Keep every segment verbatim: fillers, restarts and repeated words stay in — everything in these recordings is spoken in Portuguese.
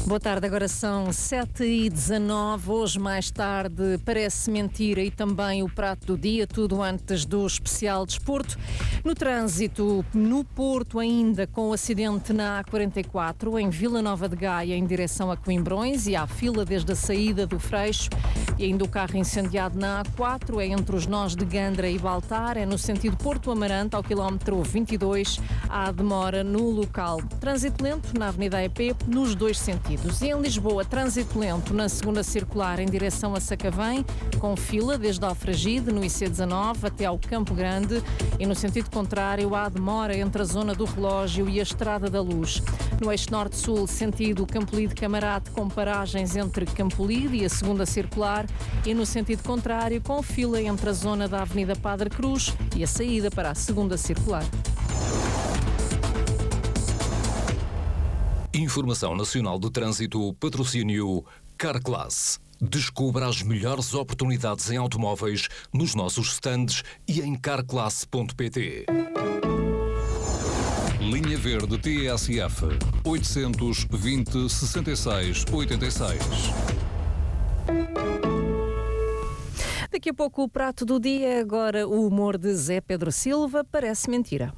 Boa tarde, agora são sete e dezanove. Hoje, mais tarde, parece mentira e também o prato do dia, tudo antes do especial desporto. No trânsito, no Porto, ainda com o acidente na A quarenta e quatro, em Vila Nova de Gaia, em direção a Coimbrões, e há fila desde a saída do Freixo. E ainda o carro incendiado na A quatro, é entre os nós de Gandra e Baltar, é no sentido Porto Amarante, ao quilómetro vinte e dois, há demora no local. Trânsito lento na Avenida E P, nos dois sentidos. E em Lisboa, trânsito lento na segunda circular em direção a Sacavém, com fila desde Alfragide, no I C dezanove, até ao Campo Grande, e no sentido contrário há demora entre a zona do Relógio e a Estrada da Luz. No eixo norte-sul, sentido Campolide Camarate, com paragens entre Campolide e a segunda circular, e no sentido contrário, com fila entre a zona da Avenida Padre Cruz e a saída para a segunda circular. Informação Nacional do Trânsito, patrocínio Carclass. Descubra as melhores oportunidades em automóveis nos nossos stands e em carclass ponto pt. Linha Verde T S F oitocentos e vinte, sessenta e seis, oitenta e seis. Daqui a pouco o prato do dia, agora o humor de Zé Pedro Silva, parece mentira.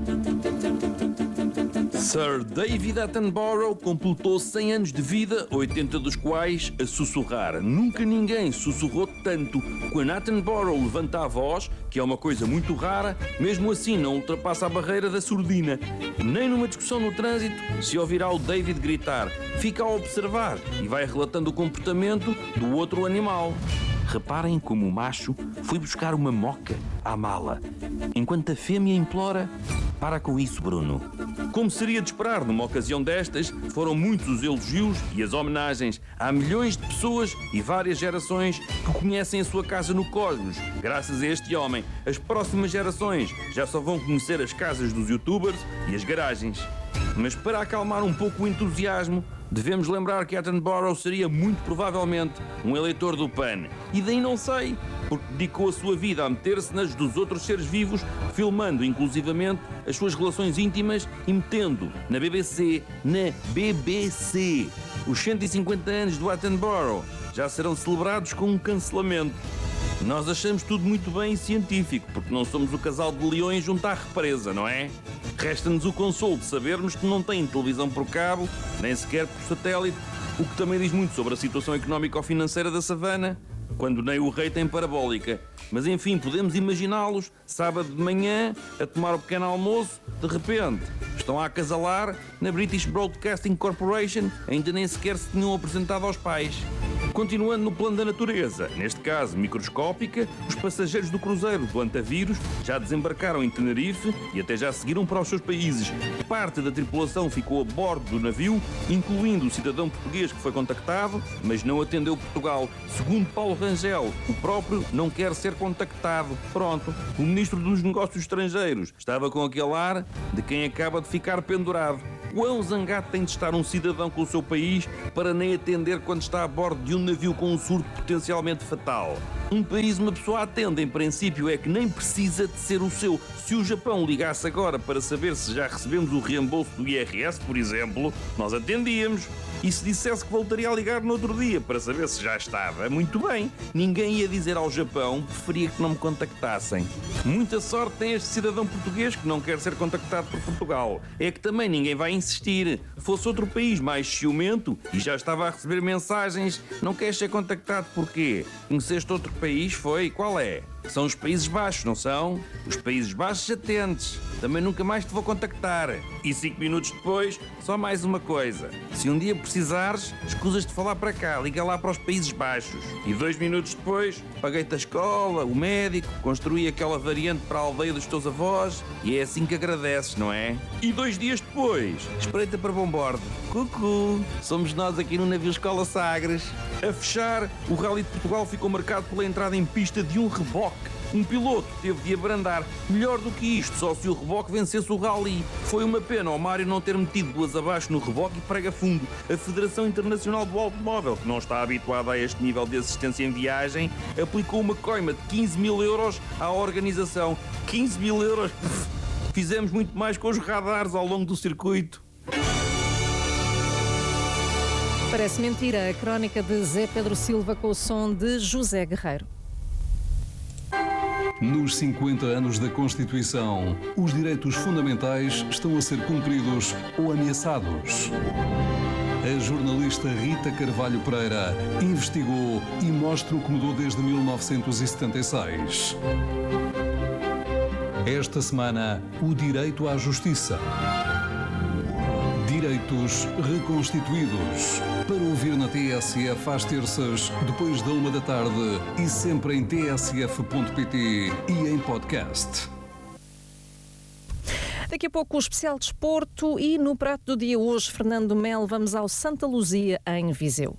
Sir David Attenborough completou cem anos de vida, oitenta dos quais a sussurrar. Nunca ninguém sussurrou tanto. Quando Attenborough levanta a voz, que é uma coisa muito rara, mesmo assim não ultrapassa a barreira da surdina. Nem numa discussão no trânsito se ouvirá o David gritar. Fica a observar e vai relatando o comportamento do outro animal. Reparem como o macho foi buscar uma moca à mala, enquanto a fêmea implora: para com isso, Bruno. Como seria de esperar numa ocasião destas, foram muitos os elogios e as homenagens. Há milhões de pessoas e várias gerações que conhecem a sua casa no cosmos. Graças a este homem, as próximas gerações já só vão conhecer as casas dos youtubers e as garagens. Mas para acalmar um pouco o entusiasmo, devemos lembrar que Attenborough seria muito provavelmente um eleitor do P A N. E daí não sei, porque dedicou a sua vida a meter-se nas dos outros seres vivos, filmando inclusivamente as suas relações íntimas e metendo na B B C, na B B C. Os cento e cinquenta anos do Attenborough já serão celebrados com um cancelamento. Nós achamos tudo muito bem e científico, porque não somos o casal de leões junto à represa, não é? Resta-nos o consolo de sabermos que não têm televisão por cabo, nem sequer por satélite, o que também diz muito sobre a situação económico-financeira da savana, quando nem o rei tem parabólica. Mas enfim, podemos imaginá-los, sábado de manhã, a tomar o pequeno almoço, de repente estão a acasalar na British Broadcasting Corporation, ainda nem sequer se tinham apresentado aos pais. Continuando no plano da natureza, neste caso microscópica, os passageiros do cruzeiro do Antavírus já desembarcaram em Tenerife e até já seguiram para os seus países. Parte da tripulação ficou a bordo do navio, incluindo o cidadão português que foi contactado, mas não atendeu Portugal. Segundo Paulo Rangel, o próprio não quer ser contactado. Pronto, o ministro dos Negócios Estrangeiros estava com aquele ar de quem acaba de ficar pendurado. Quão zangado tem de estar um cidadão com o seu país para nem atender quando está a bordo de um navio com um surto potencialmente fatal? Um país uma pessoa atende, em princípio, é que nem precisa de ser o seu. Se o Japão ligasse agora para saber se já recebemos o reembolso do I R S, por exemplo, nós atendíamos. E se dissesse que voltaria a ligar no outro dia para saber se já estava, muito bem. Ninguém ia dizer ao Japão, preferia que não me contactassem. Muita sorte tem este cidadão português que não quer ser contactado por Portugal. É que também ninguém vai insistir. Fosse outro país mais ciumento e já estava a receber mensagens, não queres ser contactado porquê? Conheceste outro país? Foi? Qual é? São os Países Baixos, não são? Os Países Baixos atentes. Também nunca mais te vou contactar. E cinco minutos depois, só mais uma coisa. Se um dia precisares, escusas de falar para cá, liga lá para os Países Baixos. E dois minutos depois, paguei-te a escola, o médico, construí aquela variante para a aldeia dos teus avós e é assim que agradeces, não é? E dois dias depois, espreita para bom bordo. Cucu, somos nós aqui no navio Escola Sagres. A fechar, o Rally de Portugal ficou marcado pela entrada em pista de um reboque. Um piloto teve de abrandar. Melhor do que isto, só se o reboque vencesse o rally. Foi uma pena ao Mário não ter metido duas abaixo no reboque e prega fundo. A Federação Internacional do Automóvel, que não está habituada a este nível de assistência em viagem, aplicou uma coima de quinze mil euros à organização. quinze mil euros? Fizemos muito mais com os radares ao longo do circuito. Parece mentira, a crónica de Zé Pedro Silva com o som de José Guerreiro. Nos cinquenta anos da Constituição, os direitos fundamentais estão a ser cumpridos ou ameaçados. A jornalista Rita Carvalho Pereira investigou e mostra o que mudou desde mil novecentos e setenta e seis. Esta semana, o direito à justiça. Direitos reconstituídos. Para ouvir na T S F às terças, depois da uma da tarde e sempre em t s f ponto p t e em podcast. Daqui a pouco o especial desporto e no prato do dia hoje, Fernando Melo, vamos ao Santa Luzia em Viseu.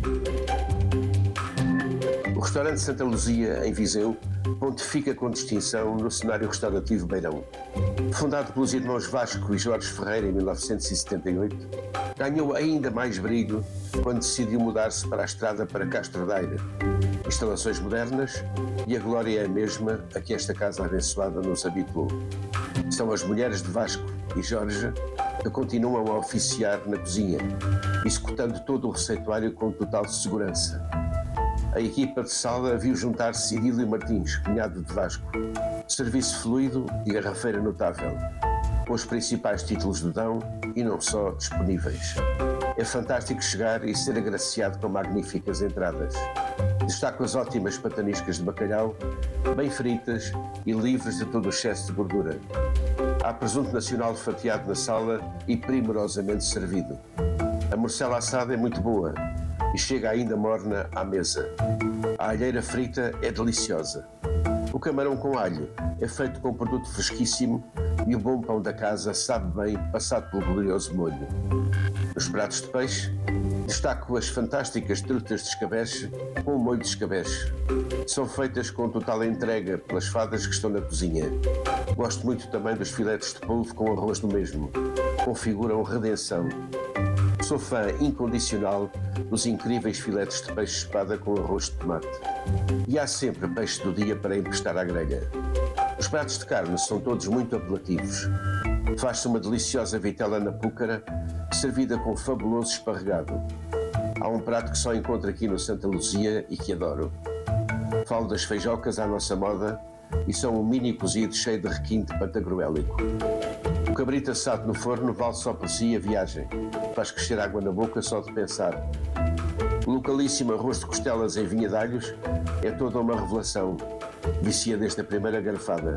O restaurante Santa Luzia em Viseu pontifica com distinção no cenário restaurativo Beirão. Fundado pelos irmãos Vasco e Jorge Ferreira em mil novecentos e setenta e oito, ganhou ainda mais brilho quando decidiu mudar-se para a estrada para Castro Daire. Instalações modernas e a glória é a mesma a que esta casa abençoada nos habituou. São as mulheres de Vasco e Jorge que continuam a oficiar na cozinha, executando todo o receituário com total segurança. A equipa de sala viu juntar-se Idílio Martins, cunhado de Vasco. Serviço fluido e garrafeira notável, com os principais títulos do Dão e não só disponíveis. É fantástico chegar e ser agraciado com magníficas entradas. Destaco as ótimas pataniscas de bacalhau, bem fritas e livres de todo o excesso de gordura. Há presunto nacional fatiado na sala e primorosamente servido. A morcela assada é muito boa e chega ainda morna à mesa. A alheira frita é deliciosa. O camarão com alho é feito com um produto fresquíssimo e o bom pão da casa sabe bem passado pelo glorioso molho. Nos pratos de peixe, destaco as fantásticas trutas de escabeche com molho de escabeche. São feitas com total entrega pelas fadas que estão na cozinha. Gosto muito também dos filetes de polvo com arroz no mesmo. Configuram redenção. Sou fã incondicional dos incríveis filetes de peixe-espada com arroz de tomate. E há sempre peixe do dia para emprestar à grelha. Os pratos de carne são todos muito apelativos. Faz-se uma deliciosa vitela na púcara, servida com fabuloso esparregado. Há um prato que só encontro aqui no Santa Luzia e que adoro. Falo das feijocas à nossa moda e são um mini cozido cheio de requinte pantagruélico. O cabrito assado no forno vale só por si a viagem. Faz crescer água na boca só de pensar. O localíssimo arroz de costelas em vinha de alhos é toda uma revelação. Vicia desde a primeira garfada.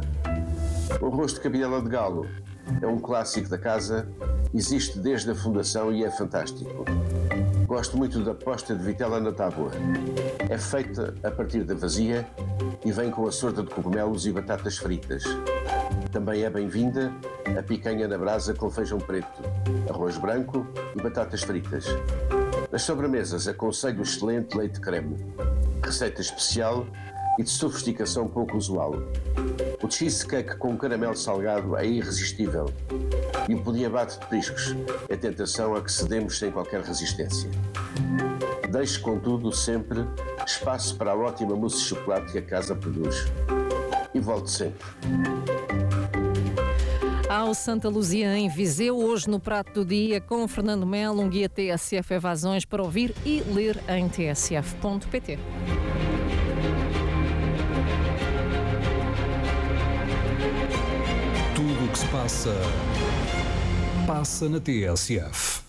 O arroz de cabidela de galo é um clássico da casa, existe desde a fundação e é fantástico. Gosto muito da posta de vitela na tábua. É feita a partir da vazia e vem com a sorda de cogumelos e batatas fritas. Também é bem-vinda a picanha na brasa com feijão preto, arroz branco e batatas fritas. Nas sobremesas aconselho o excelente leite creme, receita especial e de sofisticação pouco usual. O cheesecake com caramelo salgado é irresistível e o pudim abate de petiscos é tentação a que cedemos sem qualquer resistência. Deixe, contudo, sempre espaço para a ótima mousse de chocolate que a casa produz. E volte sempre. Ao Santa Luzia em Viseu, hoje no prato do dia com Fernando Melo, um guia T S F Evasões para ouvir e ler em t s f ponto p t. Tudo o que se passa, passa na T S F.